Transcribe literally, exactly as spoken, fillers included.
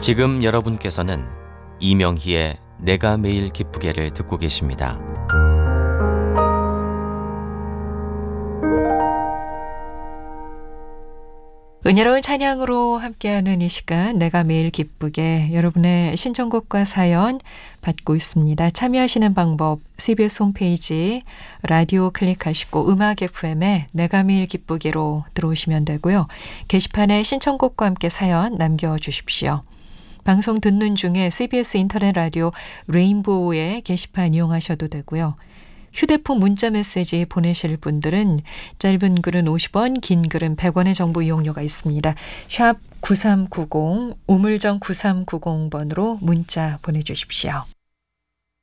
지금 여러분께서는 이명희의 내가 매일 기쁘게를 듣고 계십니다. 은혜로운 찬양으로 함께하는 이 시간, 내가 매일 기쁘게, 여러분의 신청곡과 사연 받고 있습니다. 참여하시는 방법 씨비에스 홈페이지 라디오 클릭하시고 음악 에프엠에 내가 매일 기쁘게로 들어오시면 되고요. 게시판에 신청곡과 함께 사연 남겨주십시오. 방송 듣는 중에 씨비에스 인터넷 라디오 레인보우의 게시판 이용하셔도 되고요. 휴대폰 문자 메시지 보내실 분들은 짧은 글은 오십 원, 긴 글은 백 원의 정보 이용료가 있습니다. 샵 구삼구공, 우물정 구삼구공 번으로 문자 보내주십시오.